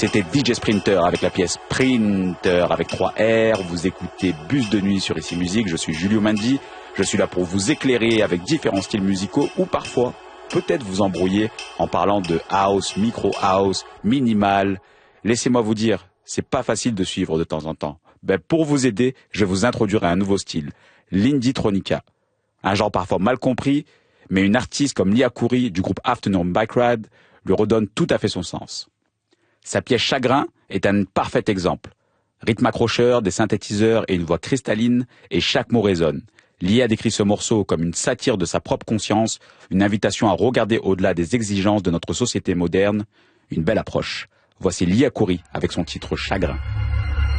C'était DJ Sprinter avec la pièce Sprinter avec 3 R. Vous écoutez Bus de nuit sur Ici Musique. Je suis Julio Mandi. Je suis là pour vous éclairer avec différents styles musicaux ou parfois peut-être vous embrouiller en parlant de house, micro house, minimal. Laissez-moi vous dire, c'est pas facile de suivre de temps en temps. Pour vous aider, je vais vous introduire à un nouveau style, l'Indie-tronica. Un genre parfois mal compris, mais une artiste comme Lia Khoury du groupe Afternoon Bike Ride lui redonne tout à fait son sens. Sa pièce Chagrin est un parfait exemple. Rythme accrocheur, des synthétiseurs et une voix cristalline, et chaque mot résonne. Lia décrit ce morceau comme une satire de sa propre conscience, une invitation à regarder au-delà des exigences de notre société moderne, une belle approche. Voici Lia Khoury avec son titre Chagrin.